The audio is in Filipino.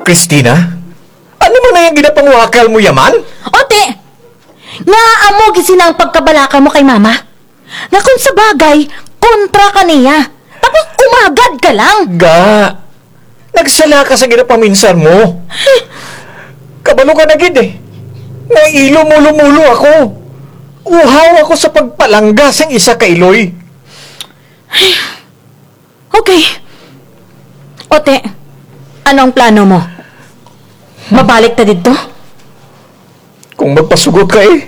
Christina? Ano mo na yung ginapangwakal mo yaman? Ote! Nga amo gisinang pagkabalaka mo kay mama. Nga kung sa bagay, kontra ka niya. Tapos umagad ka lang. Ga, nagsala ka sa ginapaminsan mo. Kabalo ka na gid eh. Nailo mulo-mulo ako. Uhaw ako sa pagpalangga sang isa ka iloy. Okay. Ote, anong plano mo? Mabalik ta dito? Kung magpasugot ka eh,